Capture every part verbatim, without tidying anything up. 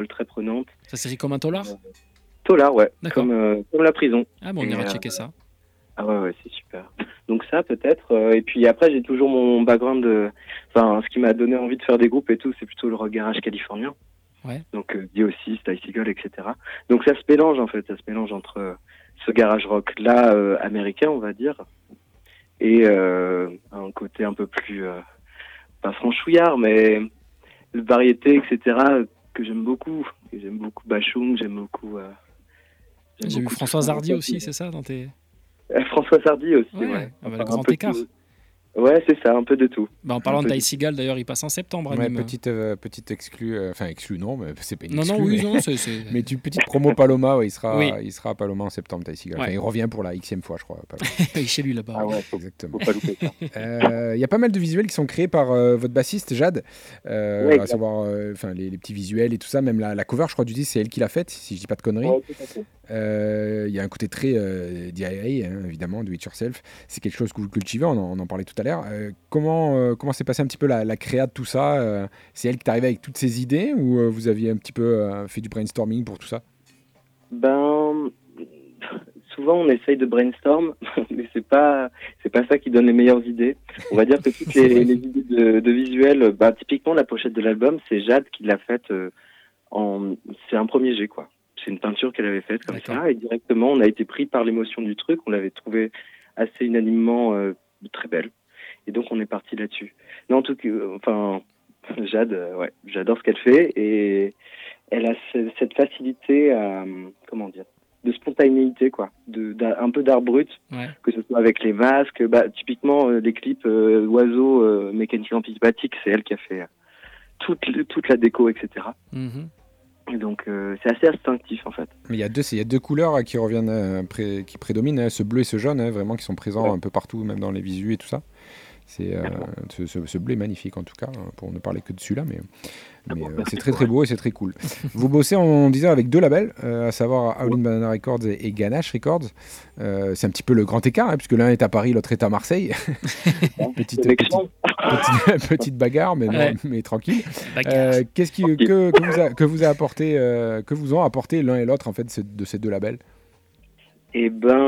très prenante. Ça s'écrit comme un tolard ? Euh, Tolard, ouais, D'accord. comme, euh, comme la prison. Ah bon, on Et, ira euh, checker ça. Ah ouais, ouais, c'est super. Donc ça, peut-être. euh, et puis après, j'ai toujours mon background de... Enfin, ce qui m'a donné envie de faire des groupes et tout, c'est plutôt le rock garage californien. Ouais. Donc euh, D O six, Ice Eagle, et cetera. Donc ça se mélange, en fait. Ça se mélange entre euh, ce garage rock-là, euh, américain, on va dire, et euh, un côté un peu plus... euh, pas franchouillard, mais variété, et cetera, que j'aime beaucoup. Et j'aime beaucoup Bachung, j'aime beaucoup... euh, j'aime J'ai vu beaucoup tout Françoise ça. Hardy aussi, c'est ça dans tes... Euh, François Hardy aussi, Ouais, ouais. ah bah, le Enfin, un grand peu écart. tout. Ouais, c'est ça, un peu de tout. Bah, en Un parlant peu de- d'Ice Eagle, d'ailleurs, il passe en septembre à Ouais, Nîmes. petite, euh, petite exclue, euh, enfin exclue non, mais c'est pas une Non, exclue. non, oui, mais... non, c'est... c'est... mais une petite promo Paloma, ouais, il, sera, Oui. il sera à Paloma en septembre, Ty Segall. Ouais. Enfin, il revient pour la xème fois, je crois. Paloma. Il est chez lui là-bas. Ah ouais. ouais, faut, Exactement. faut pas louper ça. Euh, Il y a pas mal de visuels qui sont créés par euh, votre bassiste Jade, euh, Ouais, à exact. savoir euh, enfin, les, les petits visuels et tout ça, même la, la cover, je crois du disque, c'est elle qui l'a faite, si je dis pas de conneries. Ouais, tout à fait. Euh, Il y a un côté très euh, D I Y, hein, évidemment, do it yourself. C'est quelque chose que vous cultivez, on en, on en parlait tout à l'heure. Euh, comment euh, comment s'est passé un petit peu la, la créa de tout ça euh, C'est elle qui est arrivée avec toutes ces idées ou euh, vous aviez un petit peu euh, fait du brainstorming pour tout ça? Ben, souvent on essaye de brainstorm, mais c'est pas c'est pas ça qui donne les meilleures idées. On va dire que toutes C'est les, vrai. les idées de, de visuels, bah typiquement la pochette de l'album, c'est Jade qui l'a faite euh, en, c'est un premier jet quoi. C'est une peinture qu'elle avait faite comme D'accord. ça et directement on a été pris par l'émotion du truc, on l'avait trouvé assez unanimement euh, très belle et donc on est parti là-dessus. Non en tout cas, euh, enfin Jade, euh, ouais, j'adore ce qu'elle fait et elle a ce- cette facilité à, euh, comment dire, de spontanéité, quoi, de, d'un- un peu d'art brut, Ouais. que ce soit avec les masques, bah, typiquement euh, les clips euh, oiseaux, euh, mécaniquement antipathique, c'est elle qui a fait euh, toute, le- toute la déco, et cetera. Mhm. Et donc euh, c'est assez instinctif en fait. Mais il y a deux, c'est- il y a deux couleurs euh, qui reviennent, euh, pré- qui prédominent, hein, ce bleu et ce jaune, hein, vraiment qui sont présents Ouais. un peu partout, même dans les visus et tout ça. C'est, euh, ce, ce- ce bleu est magnifique en tout cas, hein, pour ne parler que de celui-là, mais, mais euh, c'est très très beau et c'est très cool. Vous bossez, on disait, avec deux labels, euh, à savoir Howlin' Banana Records et, et Ganache Records. Euh, c'est un petit peu le grand écart, hein, puisque l'un est à Paris, l'autre est à Marseille. petite, Avec petite, Jean. petite, petite bagarre, mais, non, Ouais. mais tranquille. Bagarre. Euh, qu'est-ce qui, que, que vous a, que vous a apporté, euh, que vous ont apporté l'un et l'autre en fait de ces- de ces deux labels? Et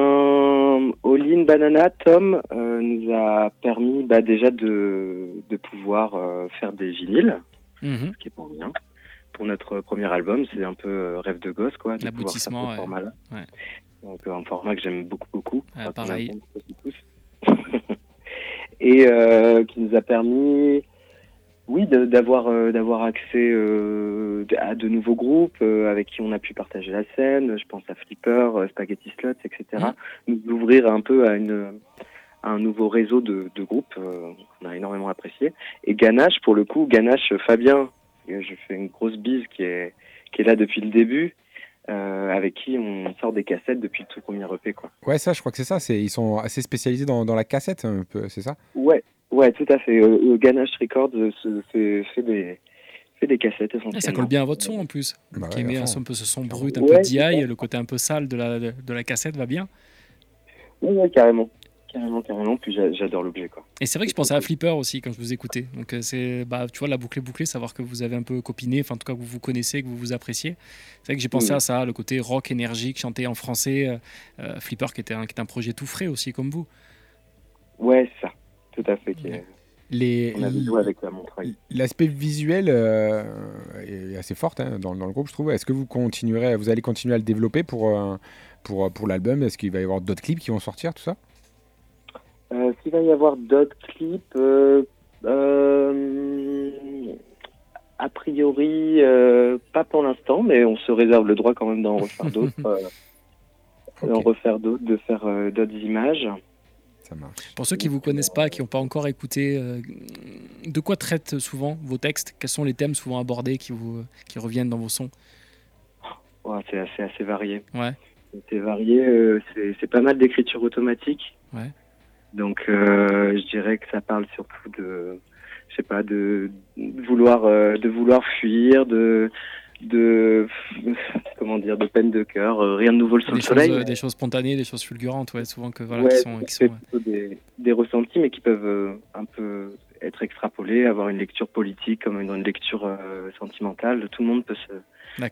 ben, All-in Banana, Tom euh, nous a permis bah, déjà de, de pouvoir euh, faire des vinyles, Mhm. ce qui est pas bien. Pour notre premier album, c'est un peu euh, rêve de gosse, quoi, de pouvoir faire L'aboutissement, ce ouais. format-là. Ouais. Donc euh, un format que j'aime beaucoup, beaucoup. Ouais, Enfin, pareil. qu'on aime tous. Et euh, qui nous a permis, oui, de- d'avoir euh, d'avoir accès euh, à de nouveaux groupes euh, avec qui on a pu partager la scène. Je pense à Flipper, euh, Spaghetti Slots, et cetera. Nous ouvrir un peu à une à un nouveau réseau de, de groupes euh, qu'on a énormément apprécié. Et Ganache, pour le coup, Ganache Fabien, euh, je fais une grosse bise qui est qui est là depuis le début, euh, avec qui on sort des cassettes depuis le tout premier E P, quoi. Ouais, ça, je crois que c'est ça. C'est, ils sont assez spécialisés dans, dans la cassette, un peu, c'est ça? Ouais, ouais, tout à fait. Euh, euh, Ganache Records euh, se fait, fait des fait des cassettes essentiellement. Ah, ça colle bien à votre son en plus. Bah Qui ouais, aimait à un, fond. son- un peu ce son brut, un Ouais, peu D I, c'est ça. le côté un peu sale de la, de, de la cassette va bien. Ouais, ouais, carrément, carrément, carrément. Puis j'a- j'adore l'objet, quoi. Et c'est vrai que je pensais à Flipper aussi quand je vous écoutais. Donc euh, c'est, bah, tu vois, la boucle est bouclée, savoir que vous avez un peu copiné, enfin en tout cas que vous vous connaissez, que vous vous appréciez. C'est vrai que j'ai pensé Mhm. à ça, le côté rock énergique, chanté en français. euh, euh, Flipper qui était, un, qui était un projet tout frais aussi, comme vous. Ouais, c'est ça, tout à fait. qui est- Ouais. Les, On avait joué avec la Montreuil. L'aspect visuel euh, est assez fort, hein, dans, dans le groupe, je trouve. Est-ce que vous continuerez, vous allez continuer à le développer pour, euh, pour, pour l'album? Est-ce qu'il va y avoir d'autres clips qui vont sortir, tout ça? Euh, S'il va y avoir d'autres clips, euh, euh, a priori, euh, pas pour l'instant, mais on se réserve le droit quand même d'en refaire d'autres, euh, d'en Ok, refaire d'autres, de faire euh, d'autres images. ça marche. Pour ceux qui ne vous connaissent pas, qui n'ont pas encore écouté, euh, de quoi traitent souvent vos textes? Quels sont les thèmes souvent abordés qui, vous, qui reviennent dans vos sons? Ouais, c'est assez, assez varié. Ouais, C'est varié, euh, c'est c'est pas mal d'écriture automatique. ouais. Donc, euh, je dirais que ça parle surtout de, je sais pas, de, de vouloir, euh, de vouloir fuir, de, de, comment dire, de peine de cœur. euh, rien de nouveau sous Des le choses, soleil. euh, des choses spontanées, des choses fulgurantes, ouais, souvent que, voilà, Ouais, qui sont, ça qui fait sont, plutôt des, des ressentis, mais qui peuvent euh, un peu être être extrapolé, avoir une lecture politique comme une, une lecture euh, sentimentale. Tout le monde peut se,